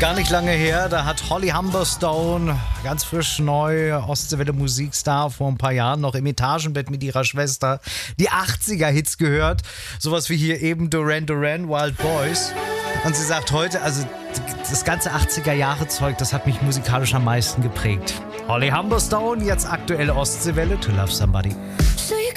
Gar nicht lange her, da hat Holly Humberstone, ganz frisch neu, Ostseewelle Musikstar, vor ein paar Jahren noch im Etagenbett mit ihrer Schwester, die 80er-Hits gehört. Sowas wie hier eben Duran Duran, Wild Boys. Und sie sagt heute, also das ganze 80er-Jahre-Zeug, das hat mich musikalisch am meisten geprägt. Holly Humberstone, jetzt aktuelle Ostseewelle, To Love Somebody.